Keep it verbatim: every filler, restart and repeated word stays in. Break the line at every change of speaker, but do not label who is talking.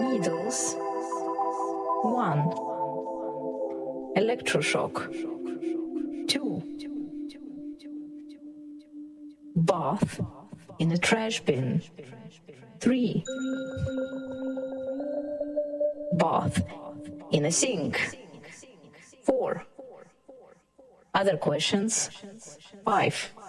Needles. One. Electroshock. Two. Bath in a trash bin. Three. Bath in a sink. Four. Other questions? Five.